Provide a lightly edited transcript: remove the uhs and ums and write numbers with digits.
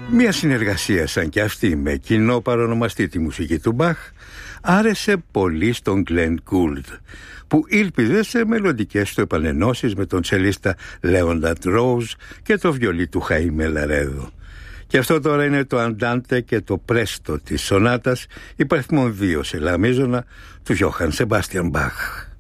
Μια συνεργασία σαν κι αυτή με κοινό παρονομαστή τη μουσική του Μπαχ άρεσε πολύ στον Glenn Gould, που ήλπιζε σε μελλοντικές του επανενώσεις με τον τσελίστα Λέοναρντ Ρόουζ και το βιολί του Χαΐμε Λαρέδο. Και αυτό τώρα είναι το Αντάντε και το Πρέστο της σονάτας υπαριθμών 2 σε λα μείζωνα του Γιώχαν Σεμπάστιαν Μπαχ.